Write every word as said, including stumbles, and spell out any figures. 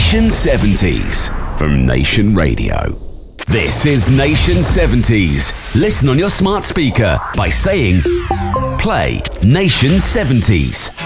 Nation seventies from Nation Radio. This is Nation seventies. Listen on your smart speaker by saying, play Nation seventies.